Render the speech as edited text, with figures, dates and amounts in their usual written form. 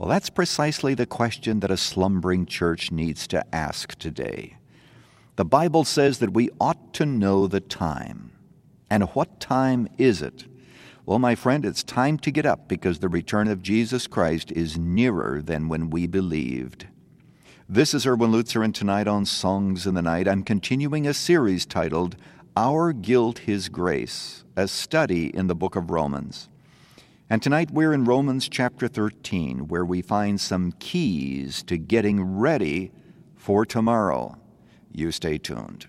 Well, that's precisely the question that a slumbering church needs to ask today. The Bible says that we ought to know the time. And what time is it? Well, my friend, it's time to get up because the return of Jesus Christ is nearer than when we believed. This is Erwin Lutzer, and tonight on Songs in the Night, I'm continuing a series titled Our Guilt, His Grace, a study in the book of Romans. And tonight we're in Romans chapter 13, where we find some keys to getting ready for tomorrow. You stay tuned.